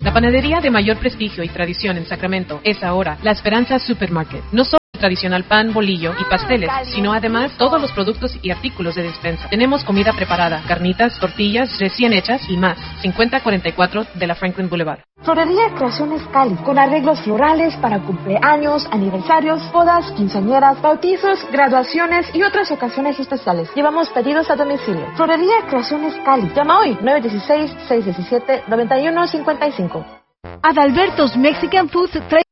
La panadería de mayor prestigio y tradición en Sacramento es ahora La Esperanza Supermarket. No solo el tradicional pan, bolillo y pasteles, sino además todos los productos y artículos de despensa. Tenemos comida preparada, carnitas, tortillas recién hechas y más. 5044 de la Franklin Boulevard. Florería Creaciones Cali, con arreglos florales para cumpleaños, aniversarios, bodas, quinceañeras, bautizos, graduaciones y otras ocasiones especiales. Llevamos pedidos a domicilio. Florería Creaciones Cali. Llama hoy 916-617-9155. Adalberto's Mexican Food trae